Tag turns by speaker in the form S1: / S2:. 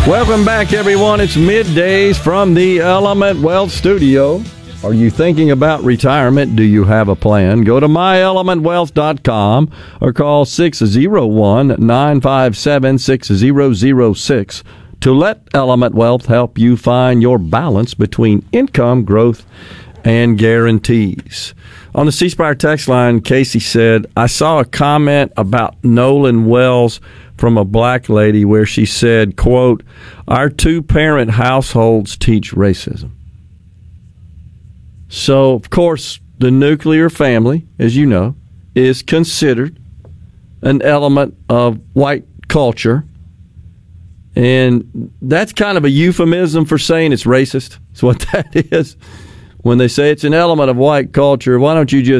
S1: Welcome back, everyone. It's middays from the Element Wealth Studio. Are you thinking about retirement? Do you have a plan? Go to myelementwealth.com or call 601-957-6006 to let Element Wealth help you find your balance between income, growth, and guarantees. On the C Spire text line, Casey said, I saw a comment about Nolan Wells from a black lady where she said, quote, our two-parent households teach racism. So, of course, the nuclear family, as you know, is considered an element of white culture. And that's kind of a euphemism for saying it's racist. That's what that is. When they say it's an element of white culture, why don't you just